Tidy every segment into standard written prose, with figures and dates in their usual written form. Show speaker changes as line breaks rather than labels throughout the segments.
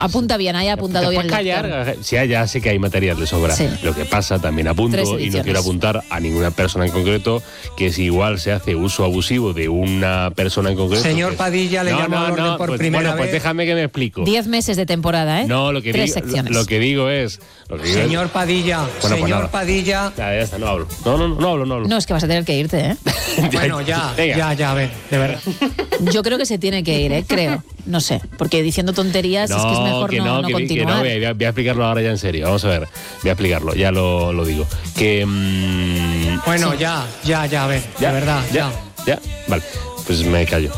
Apunta bien, ahí ha apuntado bien el
callar, sí, ya sé que hay material de sobra.
Sí.
Lo que pasa, también apunto, y no quiero apuntar a ninguna persona en concreto, que si igual se hace uso abusivo de una persona en concreto...
Señor Padilla, le llamo al orden por primera vez.
Bueno, pues déjame que me explico.
10 meses de temporada, ¿eh?
No, lo que
3 secciones.
lo que digo es...
Señor Padilla,
bueno,
señor Padilla...
Ya está, no hablo. No hablo.
No, es que vas a tener que irte, ¿eh?
Bueno, ya, a ver, de verdad.
Yo creo que se tiene que ir, creo. No sé, porque diciendo tonterías es que es mejor no continuar.
Voy a explicarlo ahora ya en serio. Vamos a ver, voy a explicarlo, ya lo digo. Que...
bueno, sí. ya, a ver, de verdad, ya.
Vale, pues me callo.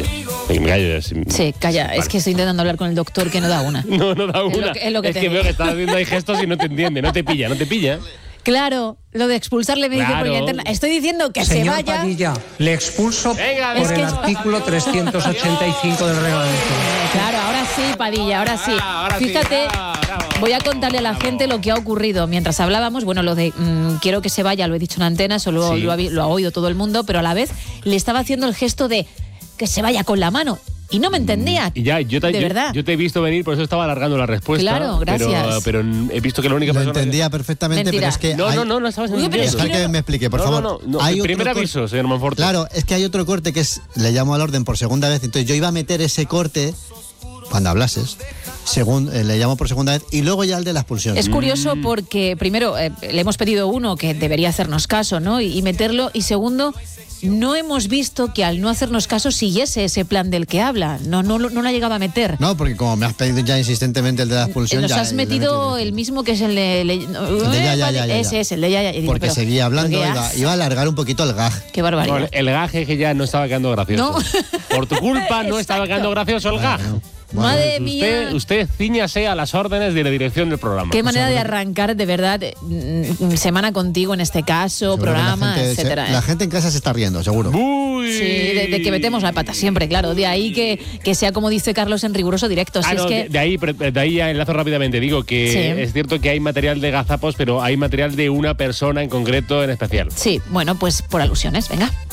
Sí, calla, vale. Es que estoy intentando hablar con el doctor que no da una.
No da una.
Es
que veo que estás haciendo ahí gestos y no te entiende, no te pilla.
Claro, lo de expulsarle me dice por vía interna. Estoy diciendo que
señor
se vaya.
Padilla, le expulso por el artículo 385 del reglamento.
Claro, ahora sí, Padilla, ahora sí. Fíjate, voy a contarle a la gente lo que ha ocurrido. Mientras hablábamos, bueno, lo de quiero que se vaya, lo he dicho en antena, eso lo ha oído todo el mundo, pero a la vez le estaba haciendo el gesto de que se vaya con la mano. Y no me entendía.
Y ya, yo te he visto venir, por eso estaba alargando la respuesta.
Claro, gracias.
Pero he visto que la única persona...
Lo entendía perfectamente,
Mentira.
pero es que...
No estabas entendiendo.
Dejar que me explique, por favor.
No.
Hay
Primer aviso, señor Monforte.
Claro, es que hay otro corte que es... Le llamo al orden por segunda vez, entonces yo iba a meter ese corte cuando hablases. Le llamo por segunda vez y luego ya el de la expulsión.
Es curioso porque, primero, le hemos pedido uno que debería hacernos caso, ¿no? Y meterlo. Y segundo... No hemos visto que al no hacernos caso siguiese ese plan del que habla. No la llegaba a meter.
No, porque como me has pedido ya insistentemente el de la expulsión...
Nos has metido el mismo que es el de...
ya.
Ese es el de ya.
Porque seguía hablando, iba a alargar un poquito el gag.
Qué barbaridad.
No, el gag es que ya no estaba quedando gracioso. ¿No? Por tu culpa no estaba quedando gracioso el gag.
Bueno,
madre mía.
Usted cíñase a las órdenes de la dirección del programa.
Qué manera de arrancar, de verdad, semana contigo en este caso, seguro programa, etcétera.
La gente en casa se está riendo, seguro.
Uy.
Sí, de que metemos la pata siempre, claro. De ahí que sea, como dice Carlos, en riguroso directo. Si es que...
de ahí ya enlazo rápidamente. Digo que es cierto que hay material de gazapos, pero hay material de una persona en concreto en especial.
Sí, bueno, pues por alusiones, venga.